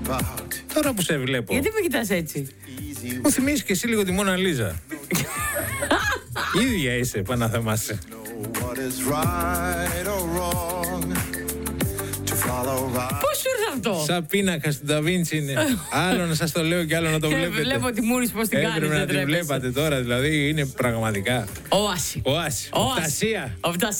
Τώρα που σε βλέπω. Γιατί με κοιτάς έτσι? Μου θυμίζεις και εσύ λίγο τη Μόνα Λίζα. Ίδια είσαι, Παναθεμάσαι. Πώς σου ήρθε αυτό? Σαν πίνακα του Νταβίντσι είναι. Άλλο να σας το λέω και άλλο να το βλέπετε. Βλέπω τη Μούρης πώς την κάνει. Έπρεπε να την βλέπατε τώρα, δηλαδή είναι πραγματικά. Όαση. Οάση. Οπτασία.